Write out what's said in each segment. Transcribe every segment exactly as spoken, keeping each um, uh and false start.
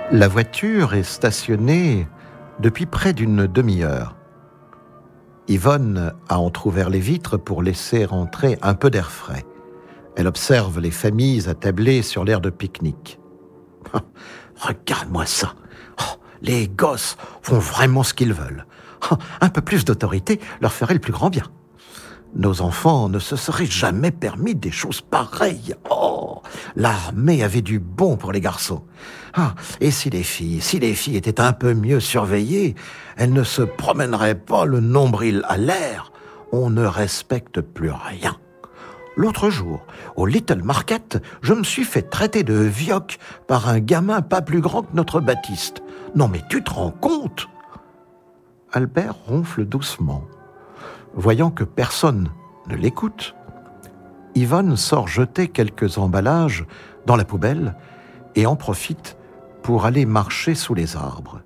La voiture est stationnée depuis près d'une demi-heure. Yvonne a entrouvert les vitres pour laisser entrer un peu d'air frais. Elle observe les familles attablées sur l'aire de pique-nique. Oh, regarde-moi ça. Oh, les gosses font vraiment ce qu'ils veulent. Oh, un peu plus d'autorité leur ferait le plus grand bien. Nos enfants ne se seraient jamais permis des choses pareilles. Oh, l'armée avait du bon pour les garçons. Ah, et si les filles, si les filles étaient un peu mieux surveillées, elles ne se promèneraient pas le nombril à l'air. On ne respecte plus rien. L'autre jour, au Little Market, je me suis fait traiter de vioque par un gamin pas plus grand que notre Baptiste. Non mais tu te rends compte ? Albert ronfle doucement. Voyant que personne ne l'écoute, Yvonne sort jeter quelques emballages dans la poubelle et en profite pour aller marcher sous les arbres.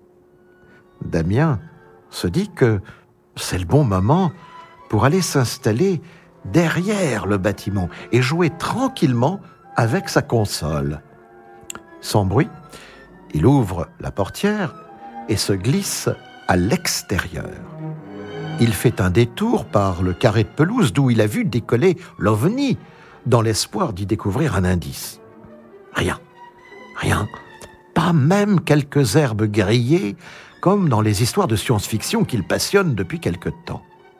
Damien se dit que c'est le bon moment pour aller s'installer derrière le bâtiment et jouer tranquillement avec sa console. Sans bruit, il ouvre la portière et se glisse à l'extérieur. Il fait un détour par le carré de pelouse d'où il a vu décoller l'ovni, dans l'espoir d'y découvrir un indice. Rien, rien, pas même quelques herbes grillées, comme dans les histoires de science-fiction qu'il passionne depuis quelque temps.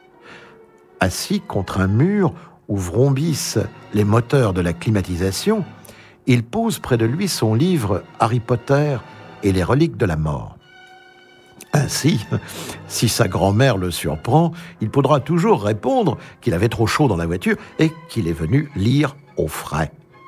Assis contre un mur où vrombissent les moteurs de la climatisation, il pose près de lui son livre « Harry Potter et les reliques de la mort ». Ainsi, si sa grand-mère le surprend, il pourra toujours répondre qu'il avait trop chaud dans la voiture et qu'il est venu lire au frais,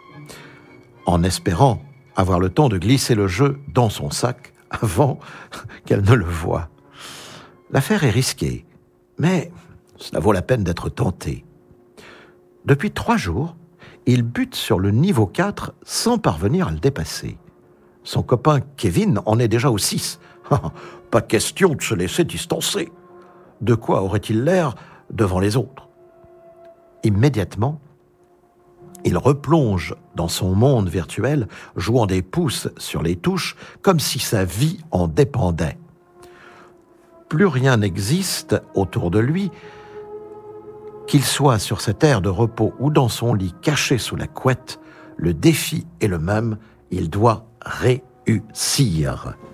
en espérant avoir le temps de glisser le jeu dans son sac avant qu'elle ne le voie. L'affaire est risquée, mais cela vaut la peine d'être tenté. Depuis trois jours, il bute sur le niveau quatre sans parvenir à le dépasser. Son copain Kevin en est déjà au six. Pas question de se laisser distancer. De quoi aurait-il l'air devant les autres ? Immédiatement, il replonge dans son monde virtuel, jouant des pouces sur les touches, comme si sa vie en dépendait. Plus rien n'existe autour de lui, qu'il soit sur cette aire de repos ou dans son lit caché sous la couette, le défi est le même, il doit réussir.